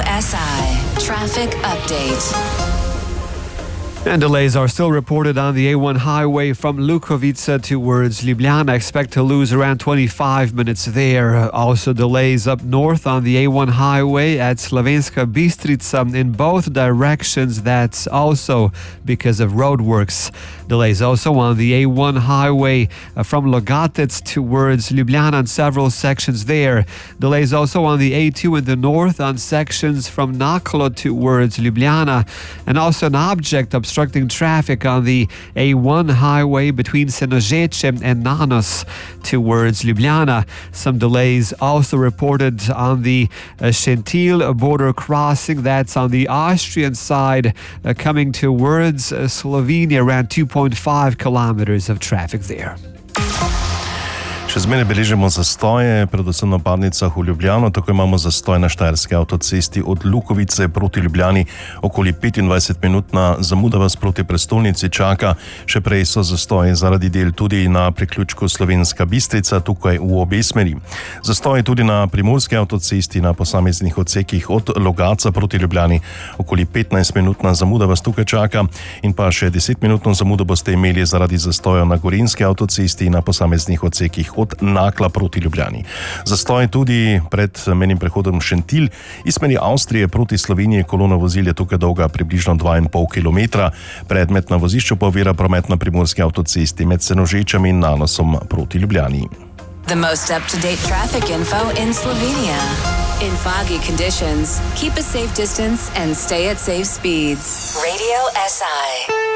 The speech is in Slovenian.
SI Traffic Update. And delays are still reported on the A1 highway from Lukovica towards Ljubljana. Expect to lose around 25 minutes there. Also delays up north on the A1 highway at Slovenska Bistrica in both directions. That's also because of roadworks. Delays also on the A1 highway from Logatec towards Ljubljana on several sections there. Delays also on the A2 in the north on sections from Naklo towards Ljubljana. And also an object obstructing traffic on the A1 highway between Senožeče and Nanos towards Ljubljana. Some delays also reported on the Šentilj border crossing. That's on the Austrian side coming towards Slovenia. Around 2.5 kilometers of traffic there. Še zmeraj beležimo zastoje, predvsem na vpadnicah v Ljubljano, tako imamo zastoj na Štajerski avtocesti od Lukovice proti Ljubljani, okoli 25-minutna zamuda vas proti prestolnici čaka, še prej so zastoje zaradi del tudi na priključku Slovenska Bistrica, tukaj v obe smeri. Zastoje tudi na Primorski avtocesti na posameznih odsekih od Logatca proti Ljubljani, okoli 15-minutna zamuda vas tukaj čaka in pa še 10-minutno zamudo boste imeli zaradi zastoja na Gorenjski avtocesti na posameznih odsekih od Nakla proti Ljubljani. Zastoj tudi pred mejnim prehodom Šentilj. Iz smeri Avstrije proti Sloveniji kolona vozil je tukaj dolga približno 2,5 km. Predmet na vozišču pa ovira promet na Primorski avtocesti med Senožečami in Nanosom proti Ljubljani. The most up-to-date traffic info in Slovenia. In foggy conditions, keep a safe distance and stay at safe speeds. Radio SI.